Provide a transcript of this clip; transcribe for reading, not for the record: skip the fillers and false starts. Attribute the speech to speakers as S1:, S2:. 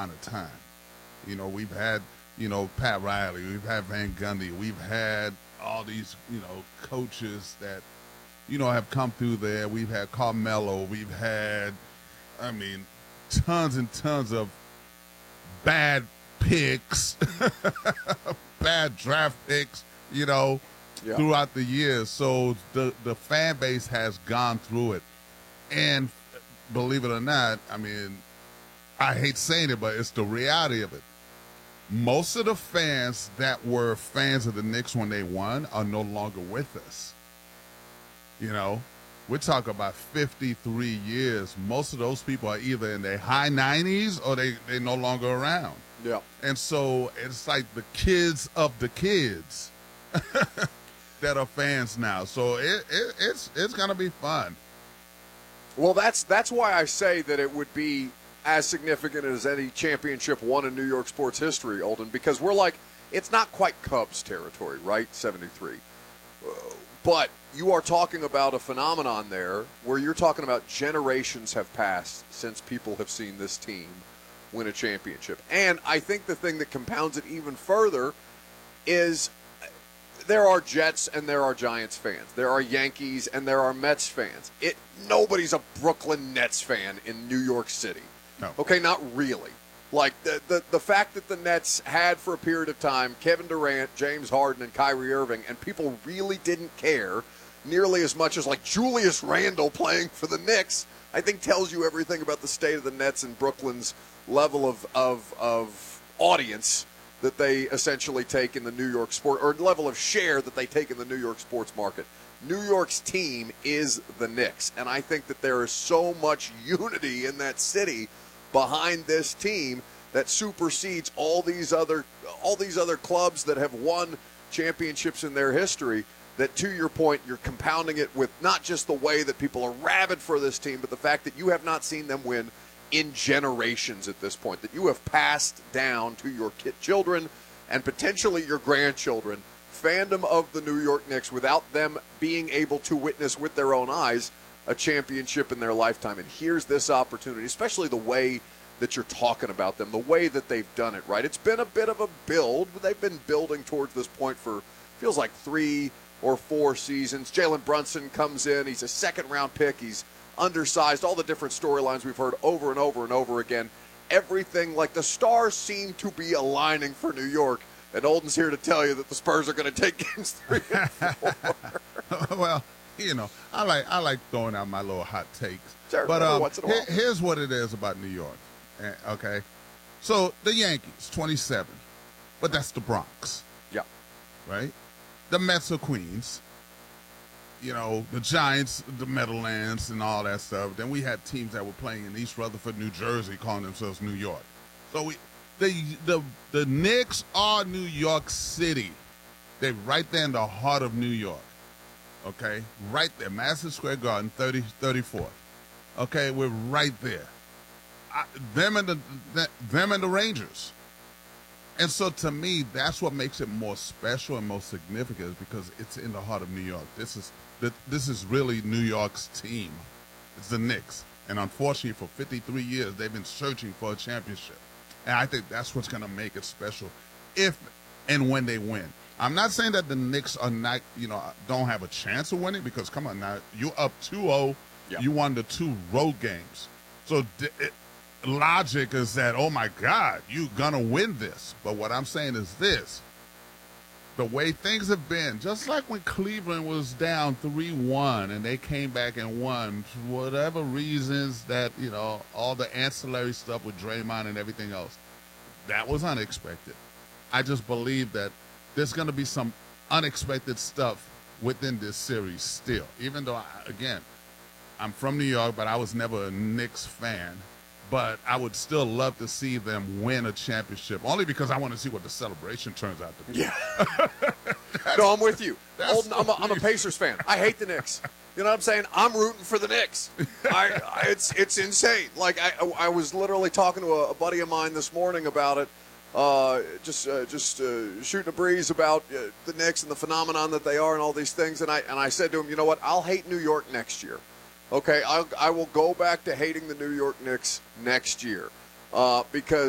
S1: amount of time. You know, we've had, Pat Riley, we've had Van Gundy, we've had all these, coaches that, have come through there. We've had Carmelo, we've had, tons and tons of bad picks, bad draft picks, throughout the years. So the fan base has gone through it. And believe it or not, I hate saying it, but it's the reality of it. Most of the fans that were fans of the Knicks when they won are no longer with us. We're talking about 53 years. Most of those people are either in their high 90s or they're no longer around.
S2: Yeah.
S1: And so it's like the kids of the kids that are fans now. So it's going to be fun.
S2: Well, that's why I say that it would be as significant as any championship won in New York sports history, Olden, because we're like, it's not quite Cubs territory, right? 73. But you are talking about a phenomenon there where you're talking about generations have passed since people have seen this team win a championship. And I think the thing that compounds it even further is there are Jets and there are Giants fans. There are Yankees and there are Mets fans. Nobody's a Brooklyn Nets fan in New York City.
S1: No.
S2: Okay, not really. Like, the fact that the Nets had for a period of time Kevin Durant, James Harden, and Kyrie Irving, and people really didn't care nearly as much as, like, Julius Randle playing for the Knicks, I think tells you everything about the state of the Nets and Brooklyn's level of audience that they essentially take in the New York sport, or level of share that they take in the New York sports market. New York's team is the Knicks, and I think that there is so much unity in that city behind this team that supersedes all these other clubs that have won championships in their history, that, to your point, you're compounding it with not just the way that people are rabid for this team, but the fact that you have not seen them win in generations at this point, that you have passed down to your children and potentially your grandchildren fandom of the New York Knicks without them being able to witness with their own eyes a championship in their lifetime. And here's this opportunity, especially the way that you're talking about them, the way that they've done it, right? It's been a bit of a build. They've been building towards this point for, feels like 3 or 4 seasons. Jalen Brunson comes in. He's a second-round pick. He's undersized. All the different storylines we've heard over and over and over again. Everything, like the stars seem to be aligning for New York. And Olden's here to tell you that the Spurs are going to take games 3 and 4.
S1: Well, I like throwing out my little hot takes.
S2: Sure,
S1: but
S2: once in a while.
S1: Here's what it is about New York. Okay, so the Yankees, 27, but that's the Bronx.
S2: Yeah.
S1: Right? The Mets are Queens. The Giants, the Meadowlands, and all that stuff. Then we had teams that were playing in East Rutherford, New Jersey, calling themselves New York. So the Knicks are New York City. They're right there in the heart of New York. Okay, right there, Madison Square Garden, 34th. Okay, we're right there. Them and the Rangers. And so to me, that's what makes it more special and most significant, is because it's in the heart of New York. This is really New York's team. It's the Knicks. And unfortunately, for 53 years, they've been searching for a championship. And I think that's what's going to make it special if and when they win. I'm not saying that the Knicks are not, don't have a chance of winning, because, come on now, you're up 2-0.
S2: Yep.
S1: You won the 2 road games. So logic is that, oh, my God, you're going to win this. But what I'm saying is this. The way things have been, just like when Cleveland was down 3-1 and they came back and won, for whatever reasons that, all the ancillary stuff with Draymond and everything else, that was unexpected. I just believe that there's going to be some unexpected stuff within this series still. Even though, I'm from New York, but I was never a Knicks fan. But I would still love to see them win a championship, only because I want to see what the celebration turns out to be.
S2: Yeah. No, I'm with you. I'm a Pacers fan. I hate the Knicks. You know what I'm saying? I'm rooting for the Knicks. It's insane. Like, I was literally talking to a buddy of mine this morning about it, just shooting a breeze about the Knicks and the phenomenon that they are and all these things. And I said to him, you know what? I'll hate New York next year. Okay, I will go back to hating the New York Knicks next year because